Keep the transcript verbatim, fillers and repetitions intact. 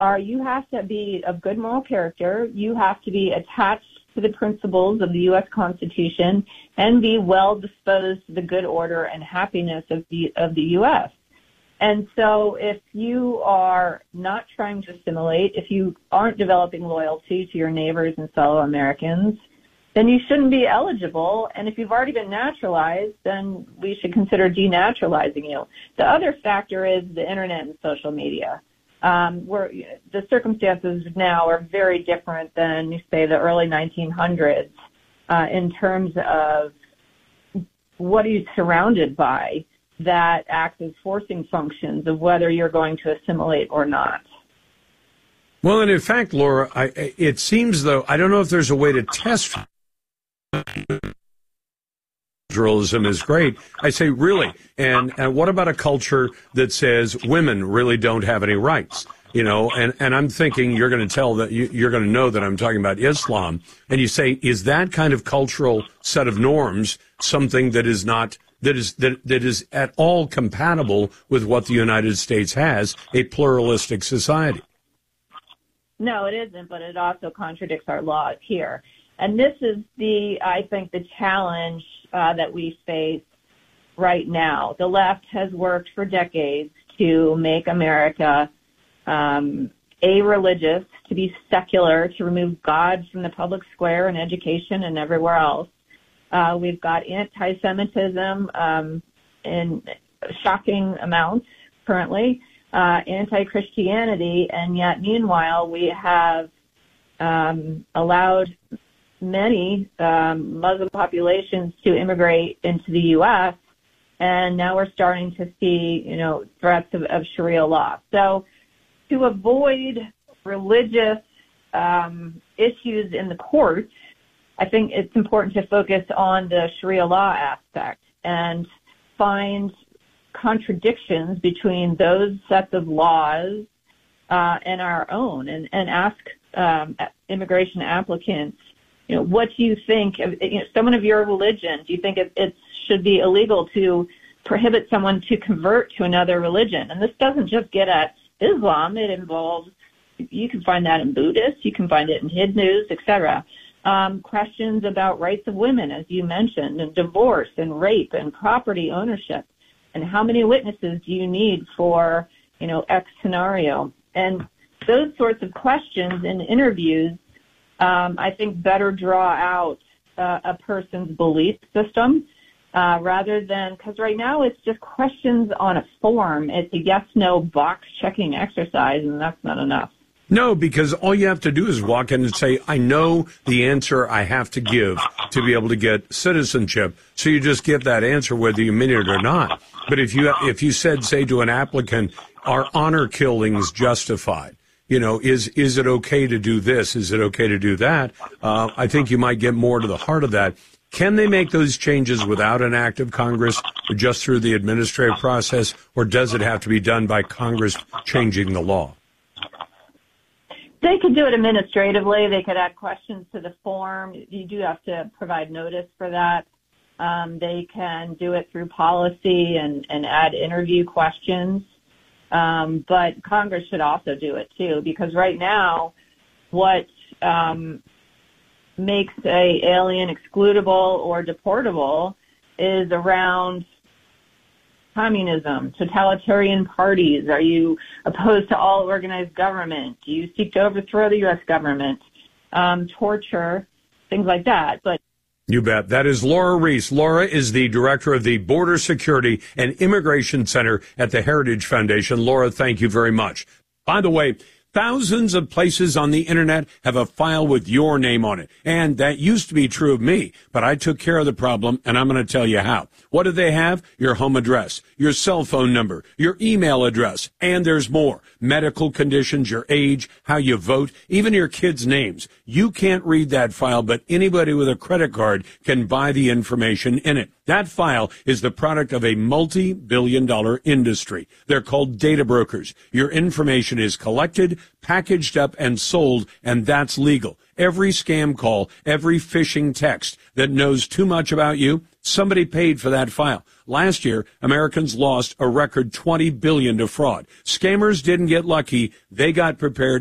are you have to be of good moral character, you have to be attached to the principles of the U S Constitution, and be well disposed to the good order and happiness of the of the U S. And so if you are not trying to assimilate, if you aren't developing loyalty to your neighbors and fellow Americans, then you shouldn't be eligible. And if you've already been naturalized, then we should consider denaturalizing you. The other factor is the internet and social media. Um, where the circumstances now are very different than, say, the early nineteen hundreds uh, in terms of what are you surrounded by that acts as forcing functions of whether you're going to assimilate or not. Well, and in fact, Laura, I, it seems, though, I don't know if there's a way to test Culturalism is great. I say, really? And and what about a culture that says women really don't have any rights? You know, and, and I'm thinking you're going to tell that you, you're going to know that I'm talking about Islam. And you say, is that kind of cultural set of norms something that is not, that is, that, that is at all compatible with what the United States has, a pluralistic society? No, it isn't, but it also contradicts our laws here. And this is the, I think, the challenge uh, that we face right now. The left has worked for decades to make America um, a-religious, to be secular, to remove God from the public square in education and everywhere else. Uh, we've got anti-Semitism um, in shocking amounts currently, uh, anti-Christianity, and yet meanwhile we have um, allowed many um, Muslim populations to immigrate into the U S, and now we're starting to see, you know, threats of, of Sharia law. So to avoid religious um, issues in the courts, I think it's important to focus on the Sharia law aspect and find contradictions between those sets of laws uh, and our own, and, and ask um, immigration applicants, you know, what do you think of, you know, someone of your religion? Do you think it, it should be illegal to prohibit someone to convert to another religion? And this doesn't just get at Islam. It involves, you can find that in Buddhists, you can find it in Hindus, et cetera. Um, questions about rights of women, as you mentioned, and divorce and rape and property ownership. And how many witnesses do you need for, you know, X scenario? And those sorts of questions in interviews, Um, I think better draw out uh, a person's belief system uh, rather than, because right now it's just questions on a form. It's a yes-no box-checking exercise, and that's not enough. No, because all you have to do is walk in and say, I know the answer I have to give to be able to get citizenship. So you just give that answer whether you mean it or not. But if you if you said, say, to an applicant, are honor killings justified? You know, is is it okay to do this? Is it okay to do that? Uh, I think you might get more to the heart of that. Can they make those changes without an act of Congress, or just through the administrative process, or does it have to be done by Congress changing the law? They could do it administratively. They could add questions to the form. You do have to provide notice for that. Um, they can do it through policy and, and add interview questions. Um, but Congress should also do it too, because right now, what um, makes a alien excludable or deportable is around communism, totalitarian parties. Are you opposed to all organized government? Do you seek to overthrow the U S government? Um, torture, things like that. But you bet. That is Laura Reese. Laura is the director of the Border Security and Immigration Center at the Heritage Foundation. Laura, thank you very much. By the way, thousands of places on the internet have a file with your name on it. And that used to be true of me, but I took care of the problem, and I'm going to tell you how. What do they have? Your home address, your cell phone number, your email address, and there's more. Medical conditions, your age, how you vote, even your kids' names. You can't read that file, but anybody with a credit card can buy the information in it. That file is the product of a multi-billion dollar industry. They're called data brokers. Your information is collected, packaged up, and sold, and that's legal. Every scam call, every phishing text that knows too much about you, Somebody paid for that file. Last year, Americans lost a record twenty billion dollars to fraud. Scammers didn't get lucky. They got prepared.